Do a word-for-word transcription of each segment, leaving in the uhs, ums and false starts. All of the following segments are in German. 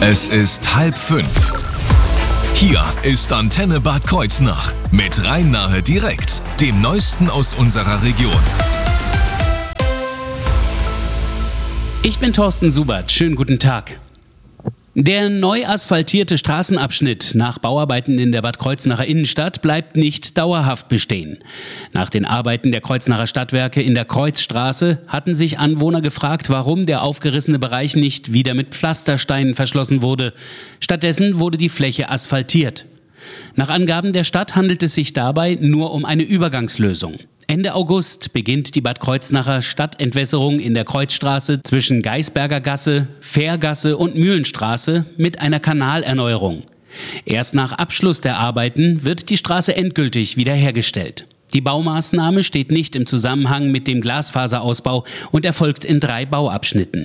Es ist halb fünf. Hier ist Antenne Bad Kreuznach mit Rhein-Nahe direkt, dem Neuesten aus unserer Region. Ich bin Thorsten Subert, schönen guten Tag. Der neu asphaltierte Straßenabschnitt nach Bauarbeiten in der Bad Kreuznacher Innenstadt bleibt nicht dauerhaft bestehen. Nach den Arbeiten der Kreuznacher Stadtwerke in der Kreuzstraße hatten sich Anwohner gefragt, warum der aufgerissene Bereich nicht wieder mit Pflastersteinen verschlossen wurde. Stattdessen wurde die Fläche asphaltiert. Nach Angaben der Stadt handelt es sich dabei nur um eine Übergangslösung. Ende August beginnt die Bad Kreuznacher Stadtentwässerung in der Kreuzstraße zwischen Geisberger Gasse, Fährgasse und Mühlenstraße mit einer Kanalerneuerung. Erst nach Abschluss der Arbeiten wird die Straße endgültig wiederhergestellt. Die Baumaßnahme steht nicht im Zusammenhang mit dem Glasfaserausbau und erfolgt in drei Bauabschnitten.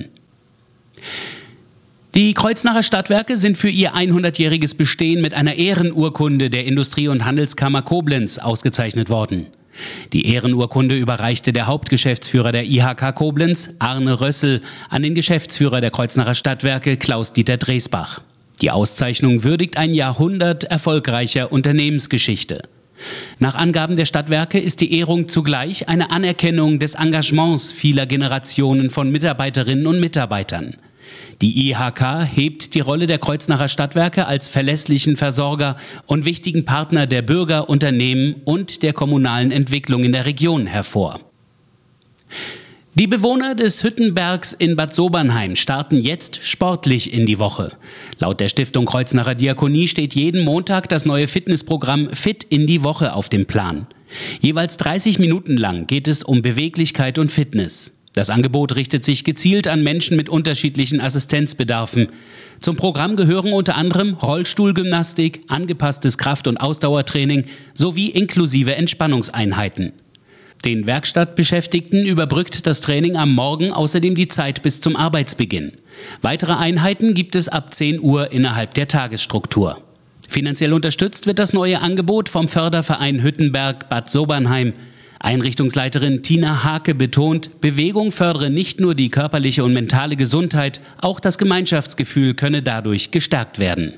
Die Kreuznacher Stadtwerke sind für ihr hundertjähriges Bestehen mit einer Ehrenurkunde der Industrie- und Handelskammer Koblenz ausgezeichnet worden. Die Ehrenurkunde überreichte der Hauptgeschäftsführer der I H K Koblenz, Arne Rössel, an den Geschäftsführer der Kreuznacher Stadtwerke, Klaus-Dieter Dresbach. Die Auszeichnung würdigt ein Jahrhundert erfolgreicher Unternehmensgeschichte. Nach Angaben der Stadtwerke ist die Ehrung zugleich eine Anerkennung des Engagements vieler Generationen von Mitarbeiterinnen und Mitarbeitern. Die I H K hebt die Rolle der Kreuznacher Stadtwerke als verlässlichen Versorger und wichtigen Partner der Bürger, Unternehmen und der kommunalen Entwicklung in der Region hervor. Die Bewohner des Hüttenbergs in Bad Sobernheim starten jetzt sportlich in die Woche. Laut der Stiftung Kreuznacher Diakonie steht jeden Montag das neue Fitnessprogramm Fit in die Woche auf dem Plan. Jeweils dreißig Minuten lang geht es um Beweglichkeit und Fitness. Das Angebot richtet sich gezielt an Menschen mit unterschiedlichen Assistenzbedarfen. Zum Programm gehören unter anderem Rollstuhlgymnastik, angepasstes Kraft- und Ausdauertraining sowie inklusive Entspannungseinheiten. Den Werkstattbeschäftigten überbrückt das Training am Morgen außerdem die Zeit bis zum Arbeitsbeginn. Weitere Einheiten gibt es ab zehn Uhr innerhalb der Tagesstruktur. Finanziell unterstützt wird das neue Angebot vom Förderverein Hüttenberg Bad Sobernheim. Einrichtungsleiterin Tina Hake betont, Bewegung fördere nicht nur die körperliche und mentale Gesundheit, auch das Gemeinschaftsgefühl könne dadurch gestärkt werden.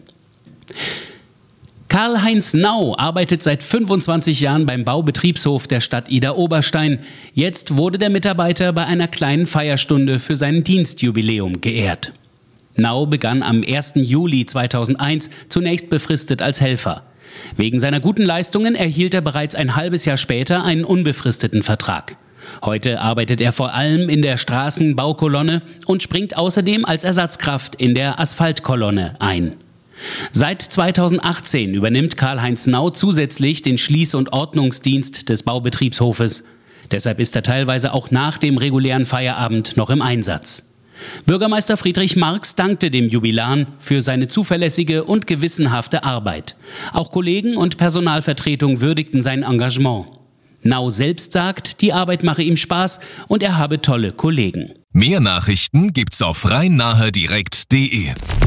Karl-Heinz Nau arbeitet seit fünfundzwanzig Jahren beim Baubetriebshof der Stadt Idar-Oberstein. Jetzt wurde der Mitarbeiter bei einer kleinen Feierstunde für sein Dienstjubiläum geehrt. Nau begann am ersten Juli zweitausendeins, zunächst befristet als Helfer. Wegen seiner guten Leistungen erhielt er bereits ein halbes Jahr später einen unbefristeten Vertrag. Heute arbeitet er vor allem in der Straßenbaukolonne und springt außerdem als Ersatzkraft in der Asphaltkolonne ein. Seit zweitausendachtzehn übernimmt Karl-Heinz Nau zusätzlich den Schließ- und Ordnungsdienst des Baubetriebshofes. Deshalb ist er teilweise auch nach dem regulären Feierabend noch im Einsatz. Bürgermeister Friedrich Marx dankte dem Jubilan für seine zuverlässige und gewissenhafte Arbeit. Auch Kollegen und Personalvertretung würdigten sein Engagement. Nau selbst sagt, die Arbeit mache ihm Spaß und er habe tolle Kollegen. Mehr Nachrichten gibt's auf rhein-nahe direkt punkt de.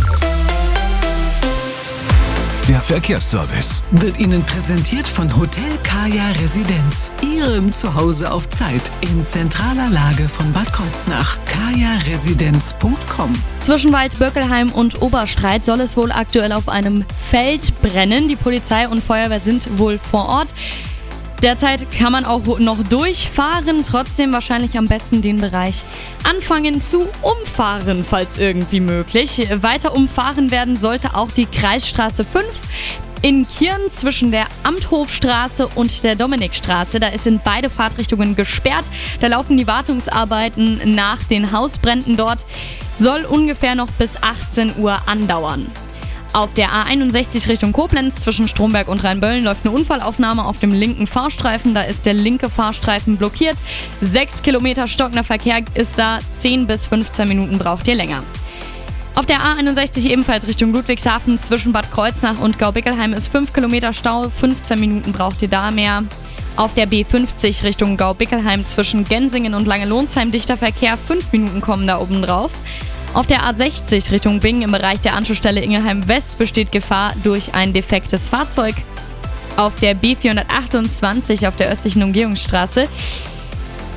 Der Verkehrsservice wird Ihnen präsentiert von Hotel Kaya Residenz. Ihrem Zuhause auf Zeit in zentraler Lage von Bad Kreuznach. kaya residenz punkt com. Zwischen Waldböckelheim und Oberstreit soll es wohl aktuell auf einem Feld brennen. Die Polizei und Feuerwehr sind wohl vor Ort. Derzeit kann man auch noch durchfahren, trotzdem wahrscheinlich am besten den Bereich anfangen zu umfahren, falls irgendwie möglich. Weiter umfahren werden sollte auch die Kreisstraße fünf in Kirn zwischen der Amthofstraße und der Dominikstraße. Da ist in beide Fahrtrichtungen gesperrt. Da laufen die Wartungsarbeiten nach den Hausbränden dort. Soll ungefähr noch bis achtzehn Uhr andauern. Auf der A einundsechzig Richtung Koblenz zwischen Stromberg und Rheinböllen läuft eine Unfallaufnahme auf dem linken Fahrstreifen. Da ist der linke Fahrstreifen blockiert. Sechs Kilometer stockender Verkehr ist da. zehn bis fünfzehn Minuten braucht ihr länger. Auf der A einundsechzig ebenfalls Richtung Ludwigshafen zwischen Bad Kreuznach und Gaubickelheim ist fünf Kilometer Stau. fünfzehn Minuten braucht ihr da mehr. Auf der B fünfzig Richtung Gaubickelheim zwischen Gensingen und Langelonsheim dichter Verkehr. fünf Minuten kommen da oben drauf. Auf der A sechzig Richtung Bingen im Bereich der Anschlussstelle Ingelheim West besteht Gefahr durch ein defektes Fahrzeug. Auf der B vierhundertachtundzwanzig auf der östlichen Umgehungsstraße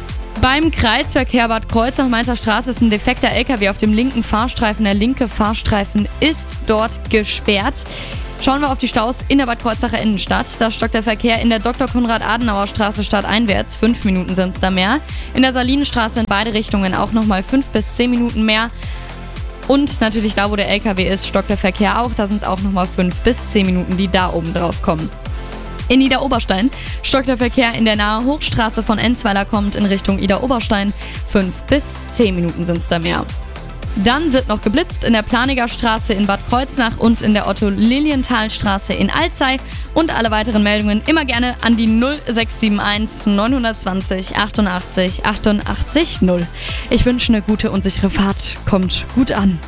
Beim Kreisverkehr Bad Kreuznach-Mainzer Straße ist ein defekter L K W auf dem linken Fahrstreifen. Der linke Fahrstreifen ist dort gesperrt. Schauen wir auf die Staus in der Bad Kreuznacher Innenstadt. Da stockt der Verkehr in der Doktor Konrad-Adenauer Straße stadteinwärts. Fünf Minuten sind es da mehr. In der Salinenstraße in beide Richtungen auch nochmal fünf bis zehn Minuten mehr. Und natürlich da, wo der L K W ist, stockt der Verkehr auch. Da sind es auch nochmal fünf bis zehn Minuten, die da oben drauf kommen. In Idar-Oberstein stockt der Verkehr in der nahe Hochstraße von Enzweiler kommt in Richtung Idar-Oberstein. Fünf bis zehn Minuten sind es da mehr. Dann wird noch geblitzt in der Planiger Straße in Bad Kreuznach und in der Otto-Lilienthal-Straße in Alzey. Und alle weiteren Meldungen immer gerne an die null sechs sieben eins neun zwei null achtundachtzig achtundachtzig null. Ich wünsche eine gute und sichere Fahrt. Kommt gut an.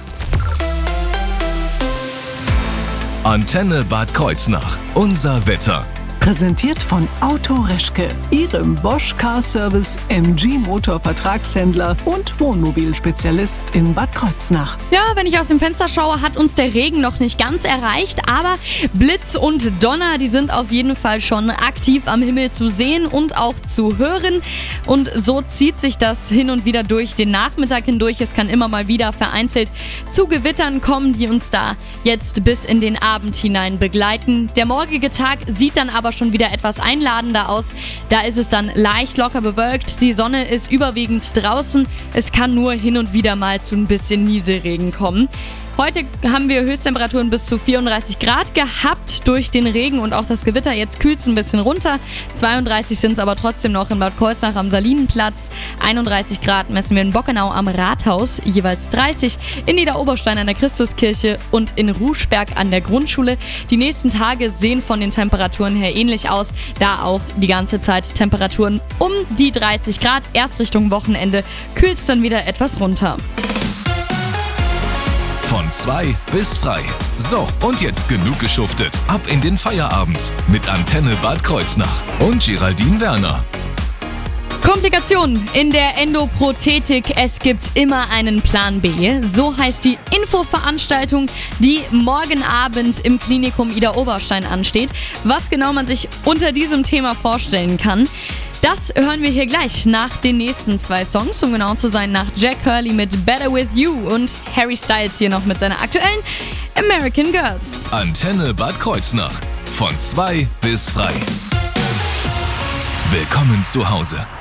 Antenne Bad Kreuznach. Unser Wetter. Präsentiert von Auto Reschke, Ihrem Bosch Car Service M G Motor Vertragshändler und Wohnmobilspezialist in Bad Kreuznach. Ja, wenn ich aus dem Fenster schaue, hat uns der Regen noch nicht ganz erreicht, aber Blitz und Donner, die sind auf jeden Fall schon aktiv am Himmel zu sehen und auch zu hören. Und so zieht sich das hin und wieder durch den Nachmittag hindurch. Es kann immer mal wieder vereinzelt zu Gewittern kommen, die uns da jetzt bis in den Abend hinein begleiten. Der morgige Tag sieht dann aber schon wieder etwas einladender aus. Da ist es dann leicht locker bewölkt. Die Sonne ist überwiegend draußen. Es kann nur hin und wieder mal zu ein bisschen Nieselregen kommen. Heute haben wir Höchsttemperaturen bis zu vierunddreißig Grad gehabt durch den Regen und auch das Gewitter. Jetzt kühlt es ein bisschen runter. zweiunddreißig sind es aber trotzdem noch in Bad Kreuznach am Salinenplatz. einunddreißig Grad messen wir in Bockenau am Rathaus, jeweils dreißig. In Niederoberstein an der Christuskirche und in Ruschberg an der Grundschule. Die nächsten Tage sehen von den Temperaturen her ähnlich aus. Da auch die ganze Zeit Temperaturen um die dreißig Grad. Erst Richtung Wochenende kühlt es dann wieder etwas runter. Von zwei bis frei. So, und jetzt genug geschuftet. Ab in den Feierabend mit Antenne Bad Kreuznach und Geraldine Werner. Komplikationen in der Endoprothetik. Es gibt immer einen Plan B. So heißt die Infoveranstaltung, die morgen Abend im Klinikum Idar-Oberstein ansteht. Was genau man sich unter diesem Thema vorstellen kann, das hören wir hier gleich nach den nächsten zwei Songs, um genau zu sein, nach Jack Hurley mit Better With You und Harry Styles hier noch mit seiner aktuellen American Girls. Antenne Bad Kreuznach. Von zwei bis frei. Willkommen zu Hause.